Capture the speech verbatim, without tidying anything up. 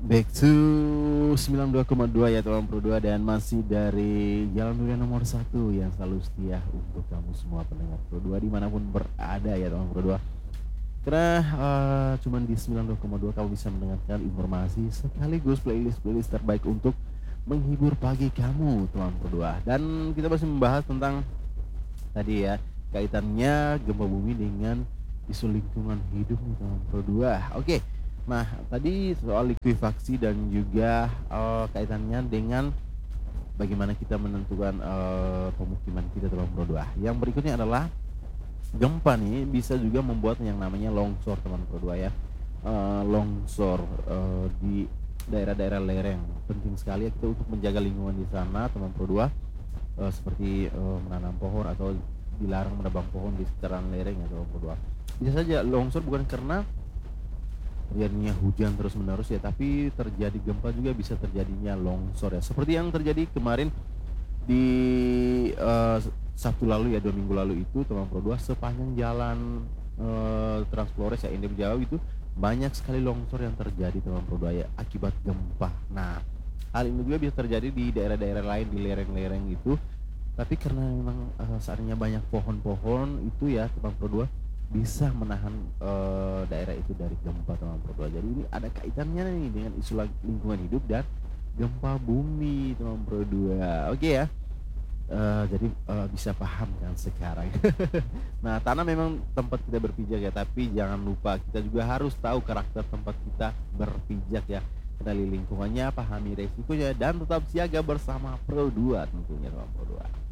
Back to sembilan puluh dua koma dua ya teman Pro dua, dan masih dari Jalan Durian nomor satu yang selalu setia untuk kamu semua pendengar Pro dua dimanapun berada ya teman Pro dua. Karena eh, cuman di sembilan puluh dua koma dua kamu bisa mendengarkan informasi sekaligus playlist-playlist terbaik untuk menghibur pagi kamu teman Pro dua. Dan kita masih membahas tentang tadi ya, kaitannya gempa bumi dengan isu lingkungan hidup nih teman Pro dua. Oke. Nah, tadi soal likuifaksi dan juga eee, kaitannya dengan bagaimana kita menentukan, eee, pemukiman kita teman Pro dua. Yang berikutnya adalah gempa nih bisa juga membuat yang namanya longsor teman Pro dua ya. Eee, longsor, eee, di daerah-daerah lereng. Penting sekali ya kita untuk menjaga lingkungan di sana teman Pro dua, eee, seperti, eee, menanam pohon atau dilarang menebang pohon di sekitaran lereng ya teman Pro dua. Bisa saja longsor bukan karena terjadinya hujan terus-menerus ya, tapi terjadi gempa juga bisa terjadinya longsor ya. Seperti yang terjadi kemarin di, eee, Sabtu lalu ya, dua minggu lalu itu teman Pro dua sepanjang jalan, eee, Trans Flores ya, Indah Jauh itu banyak sekali longsor yang terjadi teman Pro dua ya, akibat gempa. Nah, hal ini juga bisa terjadi di daerah-daerah lain, di lereng-lereng itu, tapi karena memang, eee, seandainya banyak pohon-pohon itu ya teman Pro dua bisa menahan, eee, daerah itu dari gempa teman Pro dua. Jadi ini ada kaitannya nih dengan isu lag lingkungan hidup dan gempa bumi teman Pro dua. Oke ya, eee, jadi, eee, bisa paham kan sekarang. Nah, tanah memang tempat kita berpijak ya, tapi jangan lupa kita juga harus tahu karakter tempat kita berpijak ya. Kenali lingkungannya, pahami resikonya, dan tetap siaga bersama Pro dua tentunya teman Pro dua.